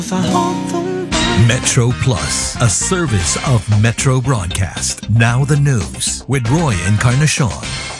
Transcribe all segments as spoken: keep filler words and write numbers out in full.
Metro Plus, a service of Metro Broadcast. Now the news with Roy Encarnacion.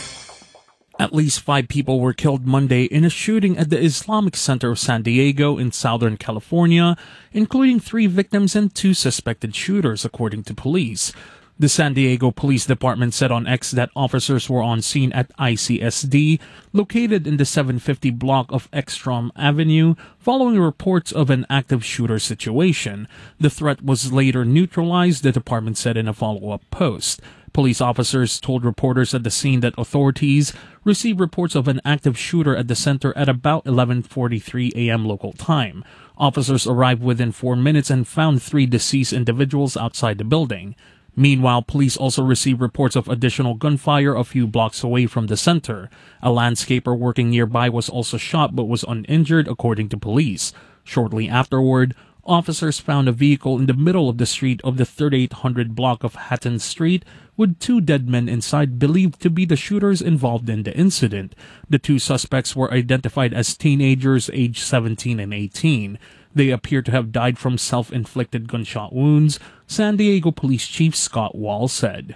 At least five people were killed Monday in a shooting at the Islamic Center of San Diego in Southern California, including three victims and two suspected shooters, according to police. The San Diego Police Department said on X that officers were on scene at I C S D, located in the seven fifty block of Ekstrom Avenue, following reports of an active shooter situation. The threat was later neutralized, the department said in a follow-up post. Police officers told reporters at the scene that authorities received reports of an active shooter at the center at about eleven forty-three a.m. local time. Officers arrived within four minutes and found three deceased individuals outside the building. Meanwhile, police also received reports of additional gunfire a few blocks away from the center. A landscaper working nearby was also shot but was uninjured, according to police. Shortly afterward, officers found a vehicle in the middle of the street of the thirty-eight hundred block of Hatton Street with two dead men inside, believed to be the shooters involved in the incident. The two suspects were identified as teenagers aged seventeen and eighteen. They appear to have died from self-inflicted gunshot wounds, San Diego Police Chief Scott Wall said.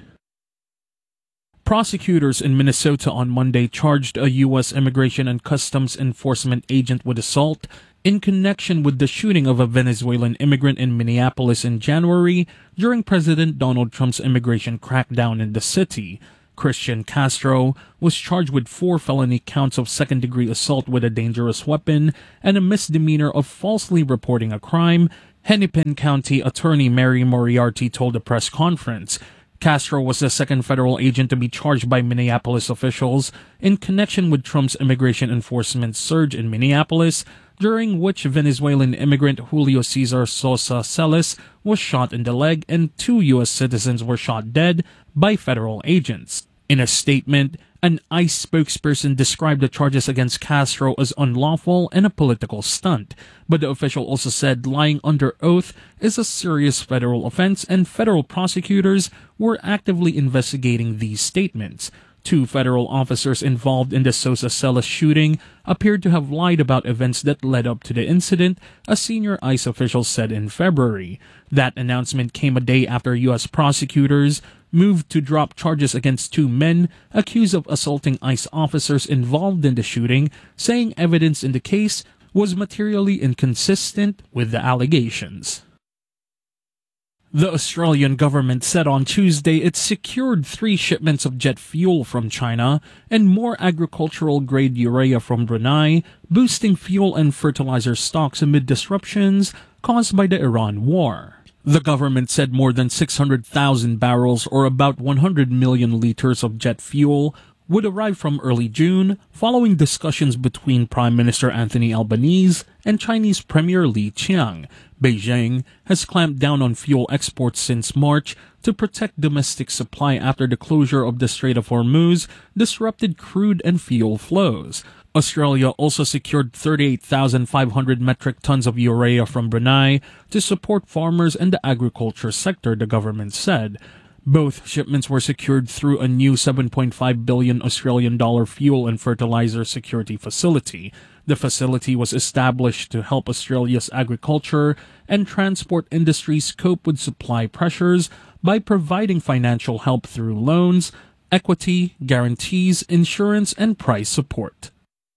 Prosecutors in Minnesota on Monday charged a U S Immigration and Customs Enforcement agent with assault in connection with the shooting of a Venezuelan immigrant in Minneapolis in January during President Donald Trump's immigration crackdown in the city. Christian Castro was charged with four felony counts of second-degree assault with a dangerous weapon and a misdemeanor of falsely reporting a crime, Hennepin County Attorney Mary Moriarty told a press conference. Castro was the second federal agent to be charged by Minneapolis officials in connection with Trump's immigration enforcement surge in Minneapolis, during which Venezuelan immigrant Julio Cesar Sosa Celis was shot in the leg and two U S citizens were shot dead by federal agents. In a statement, an ICE spokesperson described the charges against Castro as unlawful and a political stunt, but the official also said lying under oath is a serious federal offense and federal prosecutors were actively investigating these statements. Two federal officers involved in the Sosa Celis shooting appeared to have lied about events that led up to the incident, a senior ICE official said in February. That announcement came a day after U S prosecutors moved to drop charges against two men accused of assaulting ICE officers involved in the shooting, saying evidence in the case was materially inconsistent with the allegations. The Australian government said on Tuesday it secured three shipments of jet fuel from China and more agricultural-grade urea from Brunei, boosting fuel and fertilizer stocks amid disruptions caused by the Iran war. The government said more than six hundred thousand barrels, or about one hundred million liters of jet fuel, would arrive from early June, following discussions between Prime Minister Anthony Albanese and Chinese Premier Li Qiang. Beijing has clamped down on fuel exports since March to protect domestic supply after the closure of the Strait of Hormuz disrupted crude and fuel flows. Australia also secured thirty-eight thousand five hundred metric tons of urea from Brunei to support farmers and the agriculture sector, the government said. Both shipments were secured through a new seven point five billion Australian dollar fuel and fertilizer security facility. The facility was established to help Australia's agriculture and transport industries cope with supply pressures by providing financial help through loans, equity, guarantees, insurance, and price support.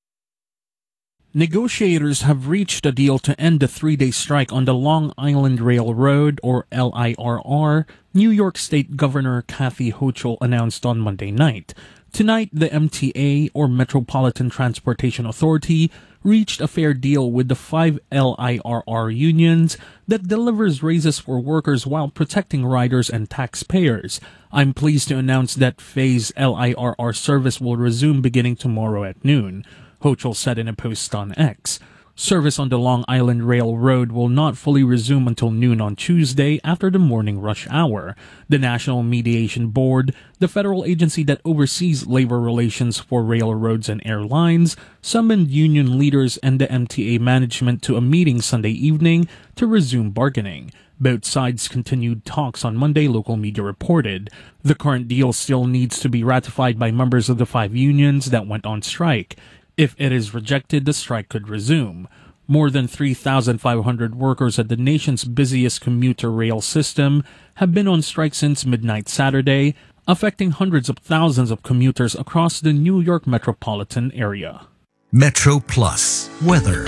Negotiators have reached a deal to end the three-day strike on the Long Island Rail Road, or L I R R, New York State Governor Kathy Hochul announced on Monday night. Tonight, the M T A, or Metropolitan Transportation Authority, reached a fair deal with the five L I R R unions that delivers raises for workers while protecting riders and taxpayers. I'm pleased to announce that phase L I R R service will resume beginning tomorrow at noon, Hochul said in a post on X. Service on the Long Island Rail Road will not fully resume until noon on Tuesday after the morning rush hour. The National Mediation Board, the federal agency that oversees labor relations for railroads and airlines, summoned union leaders and the M T A management to a meeting Sunday evening to resume bargaining. Both sides continued talks on Monday, local media reported. The current deal still needs to be ratified by members of the five unions that went on strike. If it is rejected, the strike could resume. More than three thousand five hundred workers at the nation's busiest commuter rail system have been on strike since midnight Saturday, affecting hundreds of thousands of commuters across the New York metropolitan area. Metro Plus weather.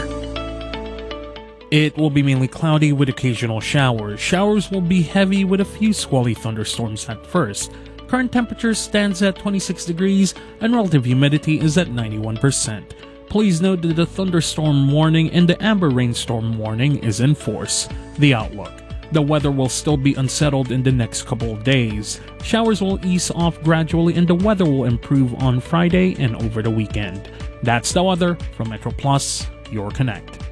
It will be mainly cloudy with occasional showers. Showers will be heavy with a few squally thunderstorms at first. Current temperature stands at twenty-six degrees and relative humidity is at ninety-one percent. Please note that the thunderstorm warning and the amber rainstorm warning is in force. The outlook. The weather will still be unsettled in the next couple of days. Showers will ease off gradually and the weather will improve on Friday and over the weekend. That's the weather from Metro Plus, your connect.